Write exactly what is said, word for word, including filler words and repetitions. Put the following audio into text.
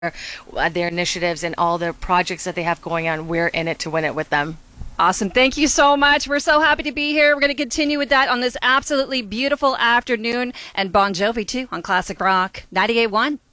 uh, their initiatives and all the projects that they have going on. We're in it to win it with them. Awesome. Thank you so much. We're so happy to be here. We're going to continue with that on this absolutely beautiful afternoon. And Bon Jovi, too, on Classic Rock ninety-eight point one.